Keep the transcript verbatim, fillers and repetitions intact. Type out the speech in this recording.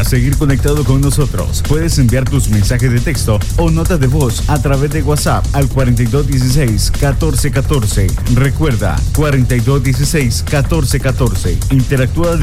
seguir conectado con nosotros, puedes enviar tus mensajes de texto o notas de voz a través de WhatsApp al cuarenta y dos dieciséis catorce catorce. Recuerda, cuarenta y dos dieciséis catorce catorce. Interactúa